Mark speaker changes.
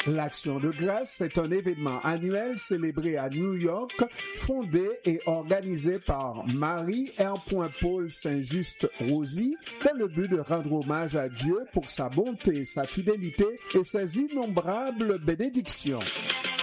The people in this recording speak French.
Speaker 1: L'Action de grâce est un événement annuel célébré à New York, fondé et organisé par Marie R. Paul Saint-Just-Rosy dans le but de rendre hommage à Dieu pour sa bonté, sa fidélité et ses innombrables bénédictions.